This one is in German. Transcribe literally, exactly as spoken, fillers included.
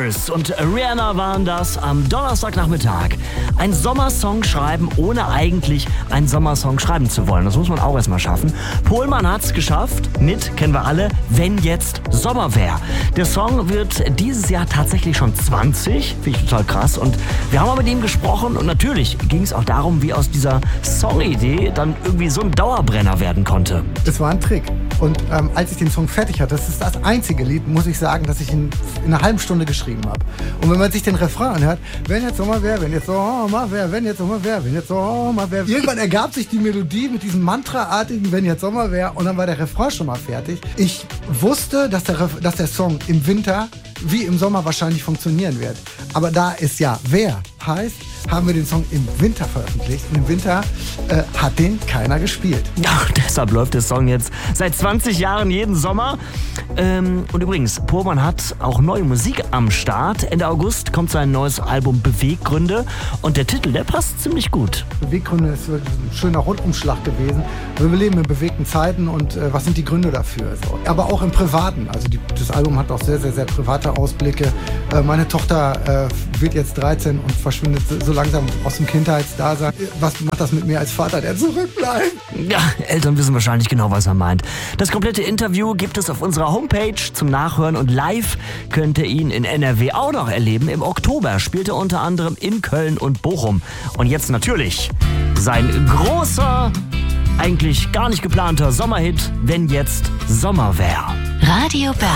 Spears und Rihanna waren das am Donnerstagnachmittag. Ein Sommersong schreiben, ohne eigentlich einen Sommersong schreiben zu wollen. Das muss man auch erstmal schaffen. Pohlmann hat's geschafft mit, kennen wir alle, Wenn jetzt Sommer wär. Der Song wird dieses Jahr tatsächlich schon zwanzig. Finde ich total krass. Und wir haben mal mit ihm gesprochen und natürlich ging es auch darum, wie aus dieser Songidee dann irgendwie so ein Dauerbrenner werden konnte. Das war ein Trick. Und ähm, als ich den Song fertig hatte, das ist das einzige Lied, muss ich sagen, dass ich ihn in einer halben Stunde geschrieben habe. Und wenn man sich den Refrain anhört, wenn jetzt Sommer wäre, wenn jetzt Sommer wäre, wenn jetzt Sommer wäre, wenn jetzt Sommer wäre. Irgendwann ergab sich die Melodie mit diesem Mantraartigen, wenn jetzt Sommer wäre, und dann war der Refrain schon mal fertig. Ich wusste, dass der, Ref- dass der Song im Winter wie im Sommer wahrscheinlich funktionieren wird. Aber da es ja wer heißt, haben wir den Song im Winter veröffentlicht. Und im Winter äh, hat den keiner gespielt. Ja, deshalb läuft der Song jetzt seit zwanzig Jahren jeden Sommer. Ähm, und übrigens, Pohlmann hat auch neue Musik am Start. Ende August kommt sein neues Album Beweggründe. Und der Titel, der passt ziemlich gut. Beweggründe ist wirklich ein schöner Rundumschlag gewesen. Wir leben in bewegten Zeiten und äh, was sind die Gründe dafür? So. Aber auch im Privaten. Also die, das Album hat auch sehr, sehr, sehr private Ausblicke. Äh, meine Tochter äh, wird jetzt dreizehn und verschwindet so langsam aus dem Kindheitsdasein. Was macht das mit mir als Vater, der zurückbleibt? Ja, Eltern wissen wahrscheinlich genau, was er meint. Das komplette Interview gibt es auf unserer Homepage zum Nachhören und live könnt ihr ihn in N R W auch noch erleben. Im Oktober spielt er unter anderem in Köln und Bochum. Und jetzt natürlich sein großer, eigentlich gar nicht geplanter Sommerhit, Wenn jetzt Sommer wär. Radio Berlin.